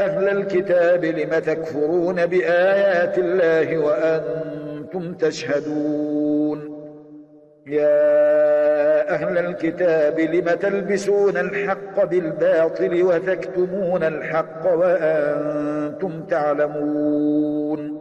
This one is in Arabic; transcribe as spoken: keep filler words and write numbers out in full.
أهل الكتاب لم تكفرون بآيات الله وأنتم تشهدون يا أهل الكتاب لم تلبسون الحق بالباطل وتكتمون الحق وأنتم تعلمون